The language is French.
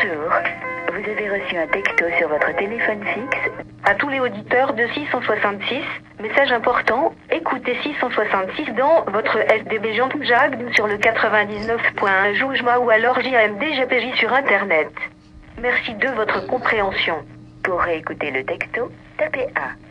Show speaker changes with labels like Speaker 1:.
Speaker 1: Bonjour. Vous avez reçu un texto sur votre téléphone fixe.
Speaker 2: À tous les auditeurs de 666, message important, écoutez 666 dans votre SDB Jean Jacques sur le 99.1 Joujma ou alors JMD JPJ sur Internet. Merci de votre compréhension.
Speaker 1: Pour réécouter le texto, tapez 1.